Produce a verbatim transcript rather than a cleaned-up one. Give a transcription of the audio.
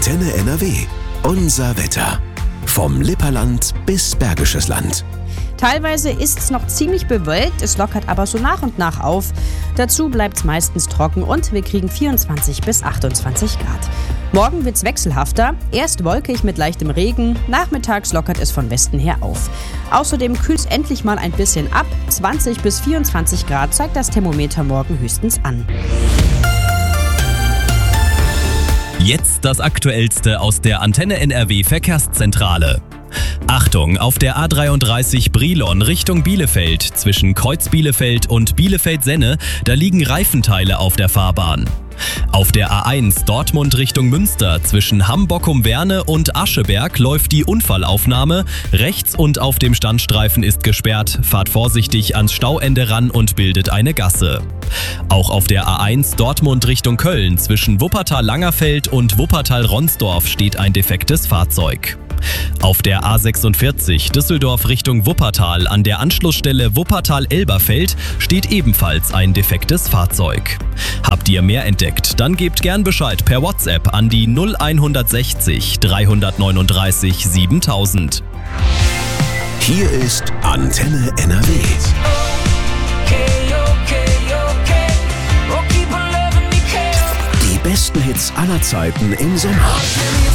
Antenne N R W. Unser Wetter. Vom Lipperland bis Bergisches Land. Teilweise ist es noch ziemlich bewölkt, es lockert aber so nach und nach auf. Dazu bleibt es meistens trocken und wir kriegen vierundzwanzig bis achtundzwanzig Grad. Morgen wird es wechselhafter, erst wolkig mit leichtem Regen, nachmittags lockert es von Westen her auf. Außerdem kühlt es endlich mal ein bisschen ab, zwanzig bis vierundzwanzig Grad zeigt das Thermometer morgen höchstens an. Jetzt das Aktuellste aus der Antenne N R W Verkehrszentrale. Achtung, auf der A dreiunddreißig Brilon Richtung Bielefeld zwischen Kreuz Bielefeld und Bielefeld-Senne, da liegen Reifenteile auf der Fahrbahn. Auf der A eins Dortmund Richtung Münster zwischen Hamm-Bockum-Werne und Ascheberg läuft die Unfallaufnahme. Rechts und auf dem Standstreifen ist gesperrt. Fahrt vorsichtig ans Stauende ran und bildet eine Gasse. Auch auf der A eins Dortmund Richtung Köln zwischen Wuppertal-Langerfeld und Wuppertal-Ronsdorf steht ein defektes Fahrzeug. Auf der A sechsundvierzig Düsseldorf Richtung Wuppertal an der Anschlussstelle Wuppertal-Elberfeld steht ebenfalls ein defektes Fahrzeug. Habt ihr mehr entdeckt? Dann gebt gern Bescheid per WhatsApp an die null sechs null drei neun drei siebentausend. Hier ist Antenne N R W. Die besten Hits aller Zeiten im Sommer.